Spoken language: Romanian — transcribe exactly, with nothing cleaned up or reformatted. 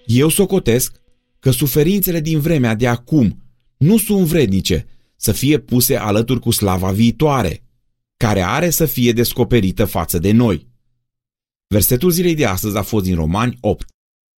Eu socotesc că suferințele din vremea de acum nu sunt vrednice să fie puse alături cu slava viitoare, care are să fie descoperită față de noi. Versetul zilei de astăzi a fost din Romani opt,